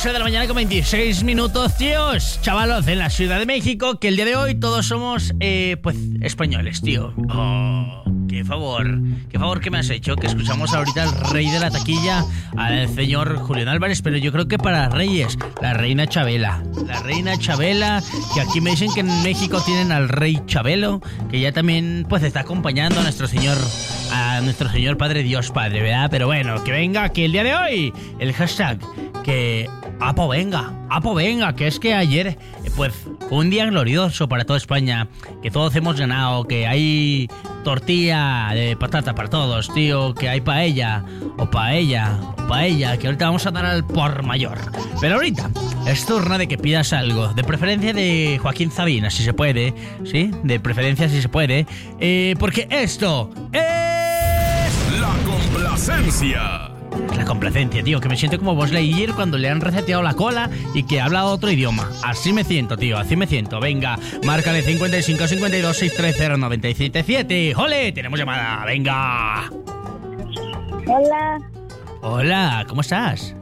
11 de la mañana con 26 minutos, tíos. Chavalos en la Ciudad de México, que el día de hoy todos somos, pues, españoles, tío. Oh, qué favor que me has hecho, que escuchamos ahorita al rey de la taquilla, al señor Julián Álvarez, pero yo creo que para reyes, la reina Chabela. La reina Chabela, que aquí me dicen que en México tienen al rey Chabelo, que ya también, pues, está acompañando a nuestro señor Padre Dios Padre, ¿verdad? Pero bueno, que venga, que el día de hoy, el hashtag, que Apo venga, que es que ayer, pues, fue un día glorioso para toda España, que todos hemos ganado, que hay tortilla de patata para todos, tío, que hay paella, que ahorita vamos a dar al por mayor. Pero ahorita es turno de que pidas algo, de preferencia de Joaquín Sabina, si se puede, ¿sí? De preferencia si se puede, porque esto es... La complacencia. La complacencia, tío, que me siento como Buzz Lightyear cuando le han reseteado la cola y que habla otro idioma. Así me siento, tío, así me siento. Venga, márcale 55 52 630 977. ¡Jole! Tenemos llamada, venga. Hola. Hola, ¿cómo estás?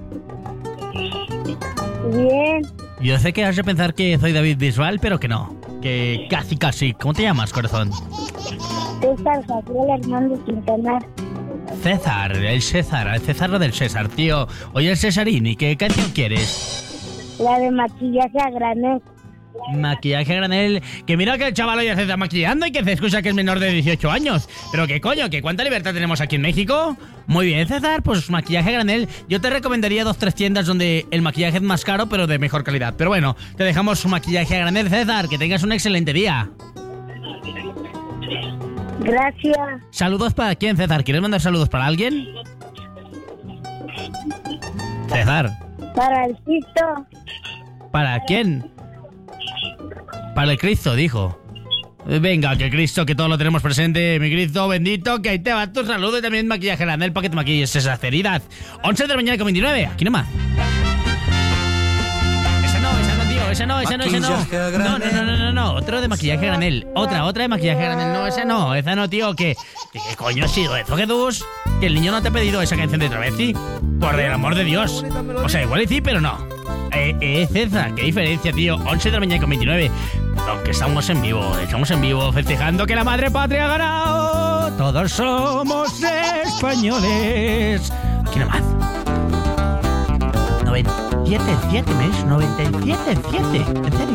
Bien. Yo sé que has de pensar que soy David Bisbal, pero que no. Que casi. ¿Cómo te llamas, corazón? César Gabriel Hernández Quintana. César del César, tío. Oye, el Cesarini, ¿qué canción quieres? La de maquillaje a granel. Maquillaje a granel. Que mira que el chaval ya se está maquillando y que se escucha que es menor de 18 años. Pero qué coño, que cuánta libertad tenemos aquí en México. Muy bien, César, pues maquillaje a granel. Yo te recomendaría 2-3 tiendas donde el maquillaje es más caro, pero de mejor calidad. Pero bueno, te dejamos su maquillaje a granel, César. Que tengas un excelente día. Gracias. ¿Saludos para quién, César? ¿Quieres mandar saludos para alguien? César. Para el Cristo. ¿Para quién? Para el Cristo, dijo. Venga, que Cristo, que todo lo tenemos presente. Mi Cristo bendito, que ahí te va tu saludo y también maquillaje granel para que te maquilles esas heridas. 11 de la mañana con 29, aquí nomás. Esa no. No. Otro de maquillaje granel. Otra de maquillaje granel. No, esa no, tío. ¿Qué coño ha sido eso, Jesús? Que el niño no te ha pedido esa canción de Travesti. Por el amor de Dios. O sea, igual y sí, pero no. César, qué diferencia, tío. 11 de la mañana con 29. Aunque estamos en vivo festejando que la madre patria ha ganado. Todos somos españoles. Aquí nomás. 97.7, ¿ves? 97.7. ¿En serio?